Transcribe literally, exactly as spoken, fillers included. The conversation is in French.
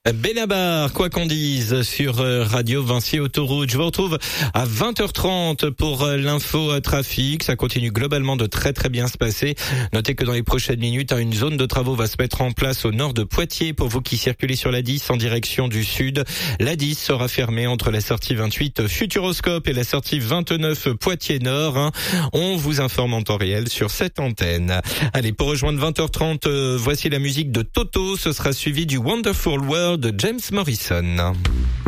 Benabar, quoi qu'on dise sur Radio Vinci Autoroute. Je vous retrouve à vingt heures trente pour l'info trafic. Ça continue globalement de très très bien se passer. Notez que dans les prochaines minutes, une zone de travaux va se mettre en place au nord de Poitiers pour vous qui circulez sur la dix en direction du sud. La dix sera fermée entre la sortie vingt-huit Futuroscope et la sortie vingt-neuf Poitiers Nord. On vous informe en temps réel sur cette antenne. Allez, pour rejoindre vingt heures trente, euh, voici la musique de Toto. Ce sera suivi du Wonderful World de James Morrison.